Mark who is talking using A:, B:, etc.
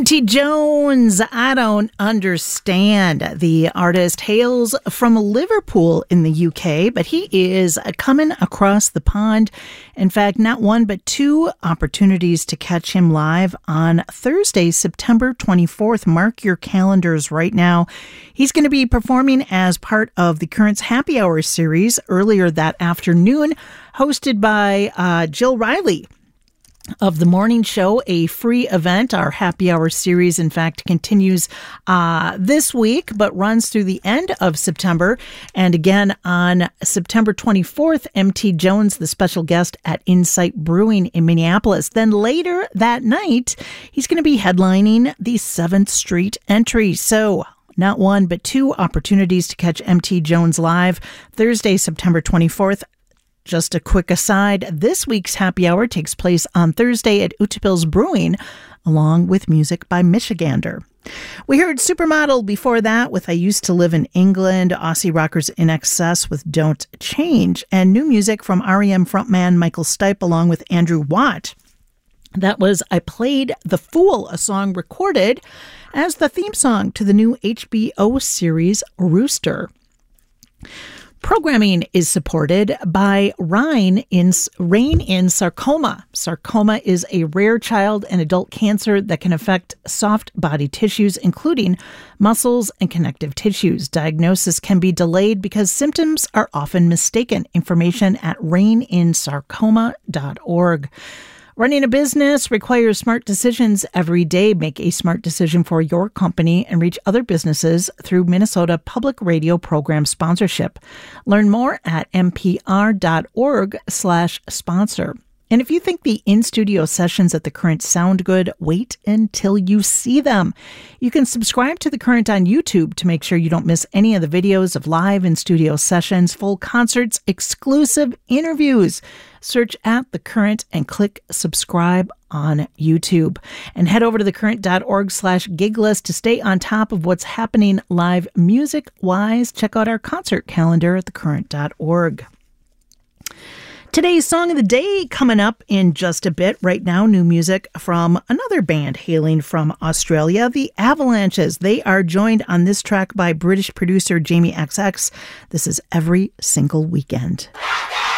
A: MT Jones, I Don't Understand. The artist hails from Liverpool in the UK, but he is coming across the pond. In fact, not one, but two opportunities to catch him live on Thursday, September 24th. Mark your calendars right now. He's going to be performing as part of the Currents Happy Hour series earlier that afternoon, hosted by Jill Riley of The Morning Show, a free event. Our happy hour series, in fact, continues this week, but runs through the end of September. And again, on September 24th, MT Jones, the special guest at Insight Brewing in Minneapolis. Then later that night, he's going to be headlining the 7th Street Entry. So not one, but two opportunities to catch MT Jones live Thursday, September 24th. Just a quick aside, this week's happy hour takes place on Thursday at Utepils Brewing, along with music by Michigander. We heard Supermodel before that with I Used to Live in England, Aussie rockers In Excess with Don't Change, and new music from REM frontman Michael Stipe along with Andrew Watt. That was I Played the Fool, a song recorded as the theme song to the new HBO series Rooster. Programming is supported by Rain in Sarcoma. Sarcoma is a rare child and adult cancer that can affect soft body tissues, including muscles and connective tissues. Diagnosis can be delayed because symptoms are often mistaken. Information at raininsarcoma.org. Running a business requires smart decisions every day. Make a smart decision for your company and reach other businesses through Minnesota Public Radio program sponsorship. Learn more at mpr.org/sponsor. And if you think the in-studio sessions at The Current sound good, wait until you see them. You can subscribe to The Current on YouTube to make sure you don't miss any of the videos of live in-studio sessions, full concerts, exclusive interviews. Search at The Current and click subscribe on YouTube. And head over to thecurrent.org/gig list to stay on top of what's happening live music-wise. Check out our concert calendar at thecurrent.org. Today's song of the day coming up in just a bit. Right now, new music from another band hailing from Australia, the Avalanches. They are joined on this track by British producer Jamie XX. This is Every Single Weekend.